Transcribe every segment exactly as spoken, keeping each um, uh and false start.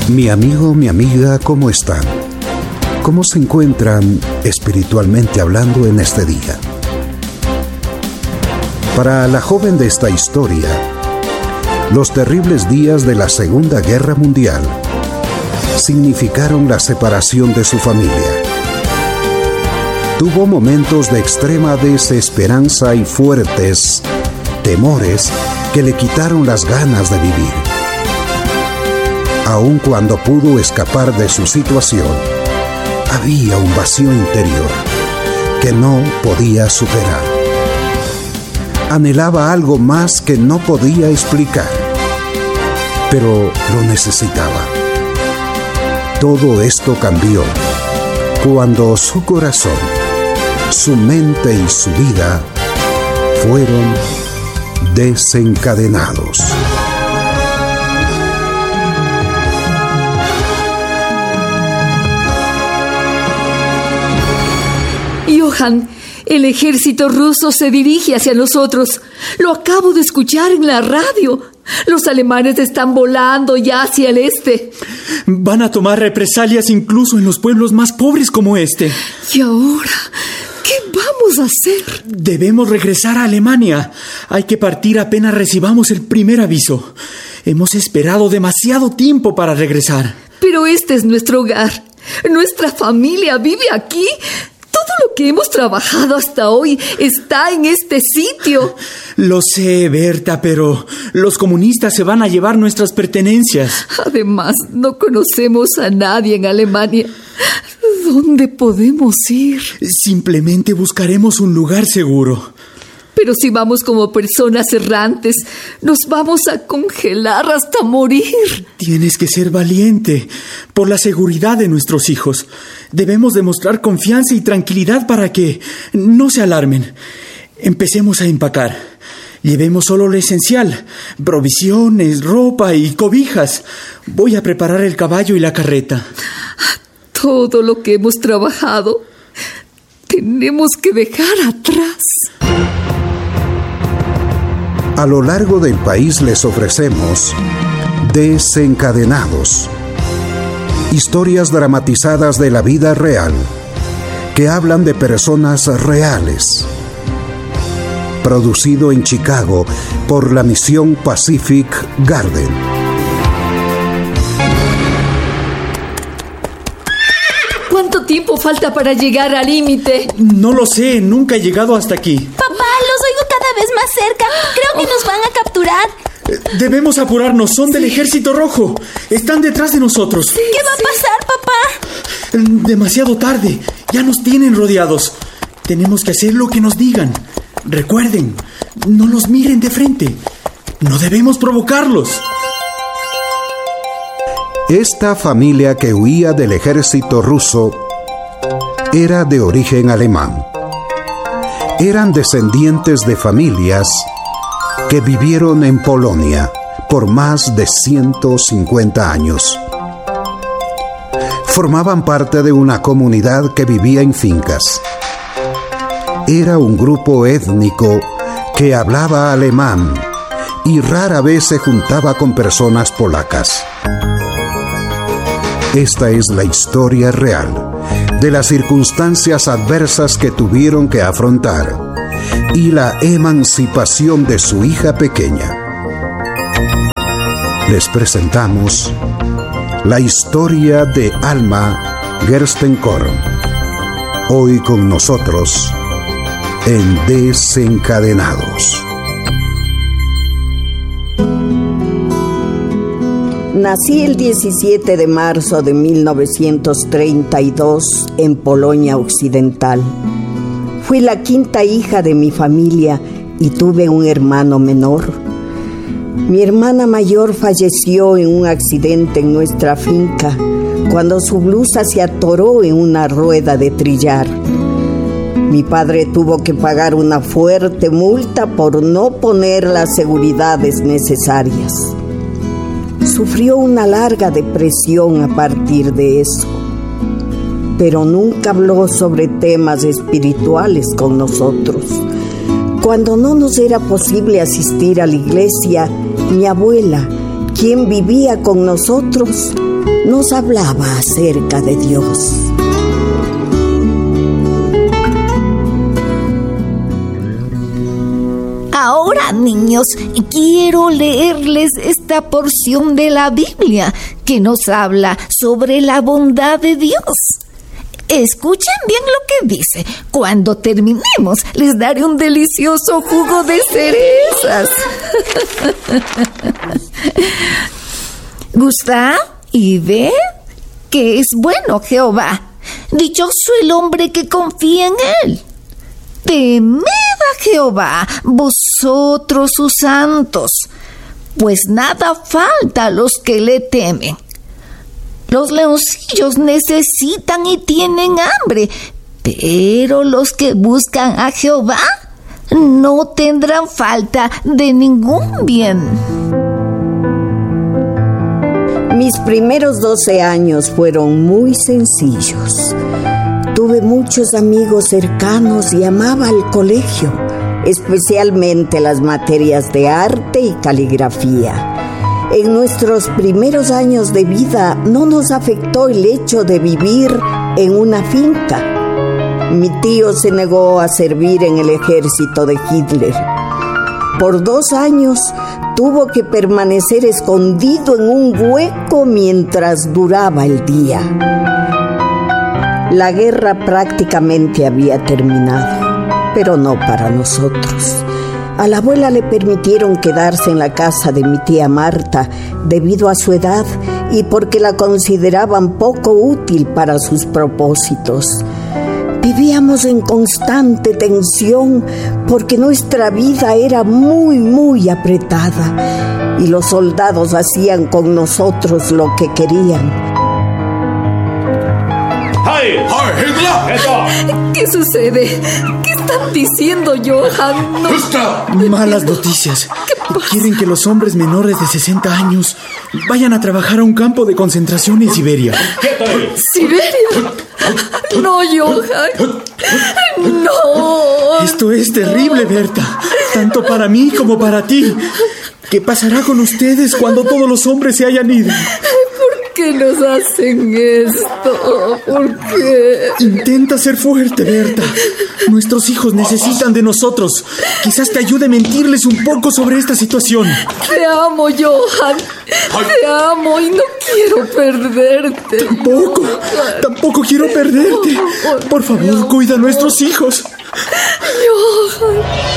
Mi amigo, mi amiga, ¿cómo están? ¿Cómo se encuentran espiritualmente hablando en este día? Para la joven de esta historia, los terribles días de la Segunda Guerra Mundial significaron la separación de su familia. Tuvo momentos de extrema desesperanza y fuertes temores que le quitaron las ganas de vivir. Aun cuando pudo escapar de su situación, había un vacío interior que no podía superar. Anhelaba algo más que no podía explicar, pero lo necesitaba. Todo esto cambió cuando su corazón, su mente y su vida fueron desencadenados. Johan, el ejército ruso se dirige hacia nosotros. Lo acabo de escuchar en la radio. Los alemanes están volando ya hacia el este. Van a tomar represalias incluso en los pueblos más pobres como este. ¿Y ahora qué vamos a hacer? Debemos regresar a Alemania. Hay que partir apenas recibamos el primer aviso. Hemos esperado demasiado tiempo para regresar. Pero este es nuestro hogar. Nuestra familia vive aquí. Todo lo que hemos trabajado hasta hoy está en este sitio. Lo sé, Berta, pero los comunistas se van a llevar nuestras pertenencias. Además, no conocemos a nadie en Alemania. ¿Dónde podemos ir? Simplemente buscaremos un lugar seguro. Pero si vamos como personas errantes, nos vamos a congelar hasta morir. Tienes que ser valiente por la seguridad de nuestros hijos. Debemos demostrar confianza y tranquilidad para que no se alarmen. Empecemos a empacar. Llevemos solo lo esencial: provisiones, ropa y cobijas. Voy a preparar el caballo y la carreta. Todo lo que hemos trabajado tenemos que dejar atrás. A lo largo del país les ofrecemos Desencadenados, historias dramatizadas de la vida real que hablan de personas reales. Producido en Chicago por la misión Pacific Garden. ¿Cuánto tiempo falta para llegar al límite? No lo sé, nunca he llegado hasta aquí. Papá, los oigo cada vez más cerca. Creo que nos van a capturar. Debemos apurarnos, son del Ejército Rojo. Están detrás de nosotros. Sí, ¿Qué va sí. a pasar, papá? Demasiado tarde, ya nos tienen rodeados. Tenemos que hacer lo que nos digan. Recuerden, no los miren de frente. No debemos provocarlos. Esta familia que huía del ejército ruso era de origen alemán. Eran descendientes de familias que vivieron en Polonia por más de ciento cincuenta años. Formaban parte de una comunidad que vivía en fincas. Era un grupo étnico que hablaba alemán y rara vez se juntaba con personas polacas. Esta es la historia real de las circunstancias adversas que tuvieron que afrontar y la emancipación de su hija pequeña. Les presentamos la historia de Alma Gerstenkorn. Hoy con nosotros en Desencadenados. Nací el diecisiete de marzo de mil novecientos treinta y dos en Polonia Occidental. Fui la quinta hija de mi familia y tuve un hermano menor. Mi hermana mayor falleció en un accidente en nuestra finca cuando su blusa se atoró en una rueda de trillar. Mi padre tuvo que pagar una fuerte multa por no poner las seguridades necesarias. Sufrió una larga depresión a partir de eso, pero nunca habló sobre temas espirituales con nosotros. Cuando no nos era posible asistir a la iglesia, mi abuela, quien vivía con nosotros, nos hablaba acerca de Dios. Ahora, niños, quiero leerles esta porción de la Biblia que nos habla sobre la bondad de Dios. Escuchen bien lo que dice. Cuando terminemos, les daré un delicioso jugo de cerezas. Gusta y ve que es bueno Jehová. Dichoso el hombre que confía en él. Temed a Jehová, vosotros sus santos, pues nada falta a los que le temen. Los leoncillos necesitan y tienen hambre, pero los que buscan a Jehová no tendrán falta de ningún bien. Mis primeros doce años fueron muy sencillos. Tuve muchos amigos cercanos y amaba el colegio, especialmente las materias de arte y caligrafía. En nuestros primeros años de vida no nos afectó el hecho de vivir en una finca. Mi tío se negó a servir en el ejército de Hitler. Por dos años tuvo que permanecer escondido en un hueco mientras duraba el día. La guerra prácticamente había terminado, pero no para nosotros. A la abuela le permitieron quedarse en la casa de mi tía Marta debido a su edad y porque la consideraban poco útil para sus propósitos. Vivíamos en constante tensión porque nuestra vida era muy, muy apretada y los soldados hacían con nosotros lo que querían. ¿Qué sucede? ¿Qué están diciendo, Johan? No... Malas noticias. Quieren que los hombres menores de sesenta años vayan a trabajar a un campo de concentración en Siberia. ¿Siberia? No, Johan. No. Esto es terrible, Berta. Tanto para mí como para ti. ¿Qué pasará con ustedes cuando todos los hombres se hayan ido? ¿Por qué nos hacen esto? ¿Por qué? Intenta ser fuerte, Berta. Nuestros hijos necesitan de nosotros. Quizás te ayude a mentirles un poco sobre esta situación. Te amo, Johan. Te amo y no quiero perderte. Tampoco, tampoco quiero perderte. Por favor, cuida a nuestros hijos. Johan.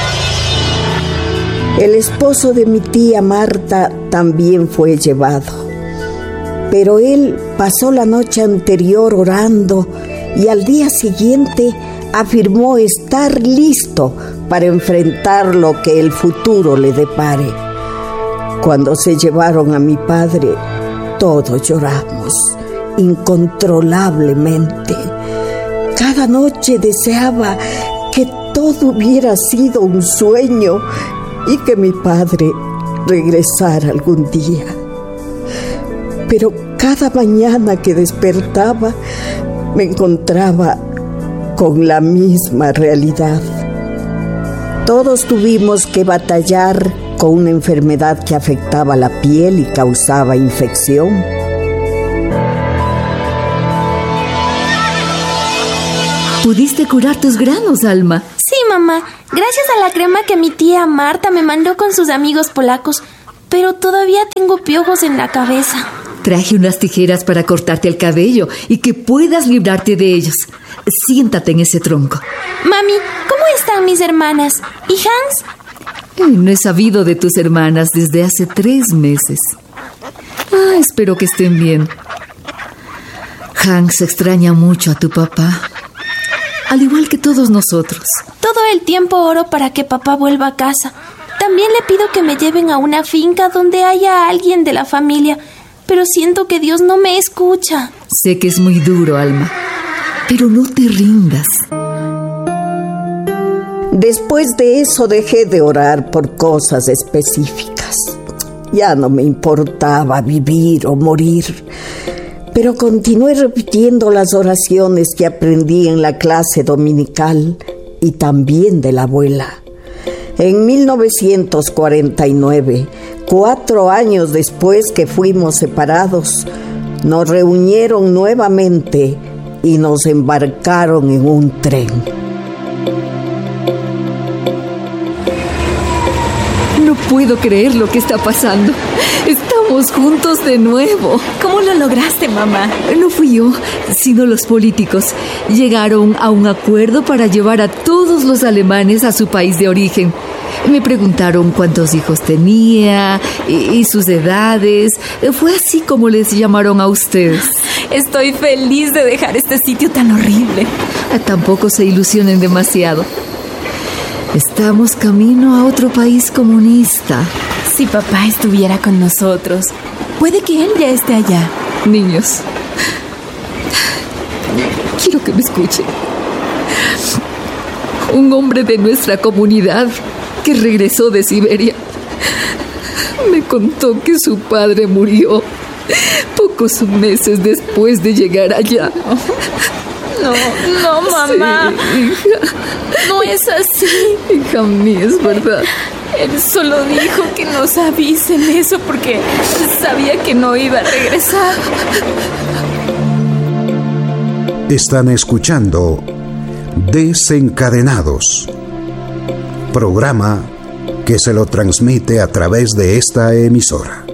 El esposo de mi tía Marta también fue llevado. Pero él pasó la noche anterior orando y al día siguiente afirmó estar listo para enfrentar lo que el futuro le depare. Cuando se llevaron a mi padre, todos lloramos incontrolablemente. Cada noche deseaba que todo hubiera sido un sueño y que mi padre regresara algún día. Pero cada mañana que despertaba me encontraba con la misma realidad. Todos tuvimos que batallar con una enfermedad que afectaba la piel y causaba infección. ¿Pudiste curar tus granos, Alma? Sí, mamá. Gracias a la crema que mi tía Marta me mandó con sus amigos polacos. Pero todavía tengo piojos en la cabeza. Traje unas tijeras para cortarte el cabello y que puedas librarte de ellos. Siéntate en ese tronco. Mami, ¿cómo están mis hermanas? ¿Y Hans? No he sabido de tus hermanas desde hace tres meses. Ah, espero que estén bien. Hans extraña mucho a tu papá, al igual que todos nosotros. Todo el tiempo oro para que papá vuelva a casa. También le pido que me lleven a una finca donde haya alguien de la familia, pero siento que Dios no me escucha. Sé que es muy duro, Alma, pero no te rindas. Después de eso dejé de orar por cosas específicas. Ya no me importaba vivir o morir, pero continué repitiendo las oraciones que aprendí en la clase dominical y también de la abuela. En mil novecientos cuarenta y nueve, cuatro años después que fuimos separados, nos reunieron nuevamente y nos embarcaron en un tren. No puedo creer lo que está pasando. Estamos juntos de nuevo. ¿Cómo lo lograste, mamá? No fui yo, sino los políticos. Llegaron a un acuerdo para llevar a todos los alemanes a su país de origen. Me preguntaron cuántos hijos tenía y, y sus edades. Fue así como les llamaron a ustedes. Estoy feliz de dejar este sitio tan horrible. Tampoco se ilusionen demasiado. Estamos camino a otro país comunista. Si papá estuviera con nosotros, puede que él ya esté allá. Niños, quiero que me escuchen. Un hombre de nuestra comunidad que regresó de Siberia me contó que su padre murió pocos meses después de llegar allá. No, no, mamá. Sí, hija. No es así. Hija mía, es verdad. Él solo dijo que nos avisen eso porque sabía que no iba a regresar. Están escuchando Desencadenados, programa que se lo transmite a través de esta emisora.